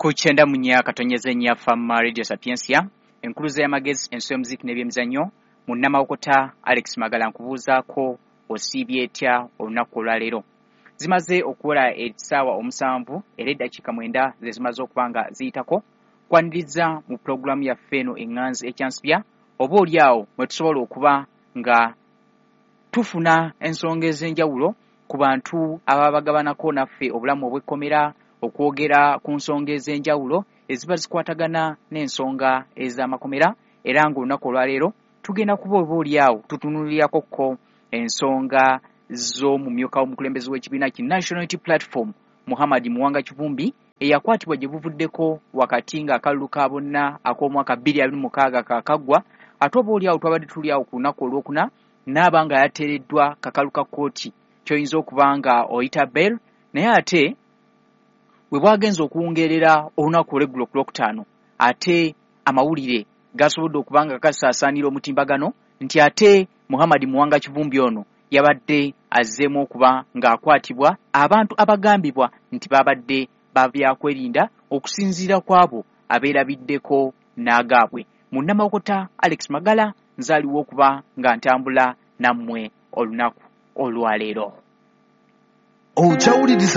Kuchenda munya katonyeze nya fama Radio Sapiensia enkuluze y'amagezi enso y'omuziki n'ebyemizannyo munnamawokota Alex Magala nkubuuzaako osiibye etya olunaku olwaleero. Zimaze okuwola essaawa omusanvu era eddakiika 9 ze zimaze okuba nga ziyitako kwaniriza mu pulogulaamu yaffe eno eŋŋanzi ekyansibya oba oliawo mwe tusobola okuba nga tufuna ensonga ez'enjawulo ku bantu ababa bagabanako naffe obulamu obw'ekkomera okwogera ku nsonga ez'enjawulo eziba zikwatagana n'ensonga ez'amakomera era ng'olunaku olwaleero tugenda kuba oba oliawo tutunuulirako ensonga z'omumyuka w'omukulembeze w'ekibiina ki National Unity Platform Muhammad Muwanga Kivumbi eyakwatibwa gye buvuddeko wakati ng'akalulu ka bonna ak'omwaka 2026 kaakaggwa ate oba oliawo twabadde tuli awo ku lunaku olwokuna n'aba nga yateereddwa kakalu ka kkooti ky'oyinza okuba nga oyita bail naye ate bwe bwagenza okuwungeerera olunaku olw'eggulo ku Lwokutaano ate amawulire gasobodde okuba nga gasaasaanira omutimbagano nti ate Muhammad Muwanga Kivumbi ono yabadde azzeemu okuba ng'akwatibwa abantu abagambibwa nti babadde babyakwerinda okusinziira kw'abo abeerabiddeko n'agaabwe. Munnamawokota Alex Magala nzaaliwo okuba nga ntambula nammwe olunaku olwaleero.